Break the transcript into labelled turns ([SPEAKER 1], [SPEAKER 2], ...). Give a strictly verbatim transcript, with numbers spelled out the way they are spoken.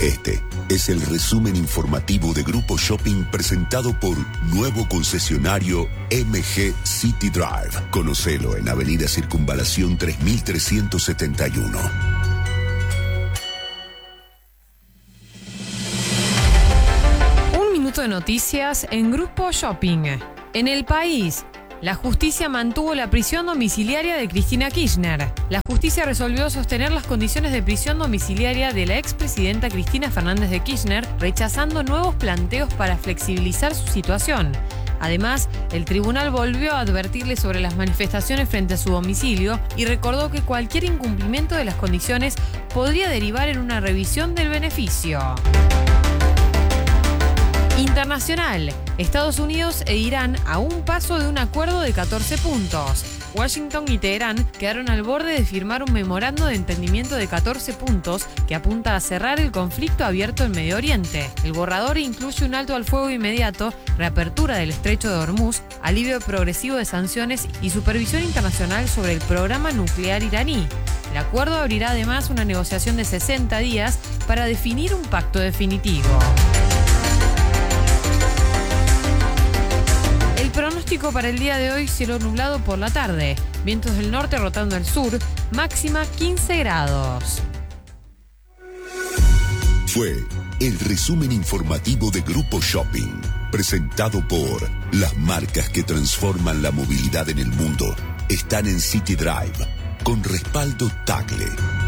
[SPEAKER 1] Este es el resumen informativo de Grupo Shopping presentado por nuevo concesionario M G City Drive. Conocelo en Avenida Circunvalación tres mil trescientos setenta y uno.
[SPEAKER 2] Un minuto de noticias en Grupo Shopping. En el país, la justicia mantuvo la prisión domiciliaria de Cristina Kirchner. La justicia resolvió sostener las condiciones de prisión domiciliaria de la expresidenta Cristina Fernández de Kirchner, rechazando nuevos planteos para flexibilizar su situación. Además, el tribunal volvió a advertirle sobre las manifestaciones frente a su domicilio y recordó que cualquier incumplimiento de las condiciones podría derivar en una revisión del beneficio. Internacional. Estados Unidos e Irán a un paso de un acuerdo de catorce puntos. Washington y Teherán quedaron al borde de firmar un memorando de entendimiento de catorce puntos que apunta a cerrar el conflicto abierto en Medio Oriente. El borrador incluye un alto al fuego inmediato, reapertura del estrecho de Hormuz, alivio progresivo de sanciones y supervisión internacional sobre el programa nuclear iraní. El acuerdo abrirá además una negociación de sesenta días para definir un pacto definitivo. El pronóstico para el día de hoy: cielo nublado por la tarde, vientos del norte rotando al sur, máxima quince grados.
[SPEAKER 1] Fue el resumen informativo de Grupo Shopping, presentado por las marcas que transforman la movilidad en el mundo. Están en City Drive, con respaldo Tagle.